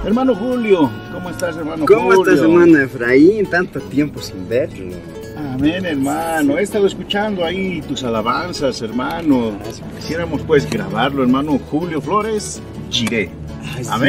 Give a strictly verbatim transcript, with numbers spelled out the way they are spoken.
Hermano Julio, ¿cómo estás, hermano ¿Cómo Julio? estás, hermano Efraín? Tanto tiempo sin verlo. Amén, hermano. He estado escuchando ahí tus alabanzas, hermano. Quisiéramos pues grabarlo, hermano Julio Flores Giré. Ay, Amén.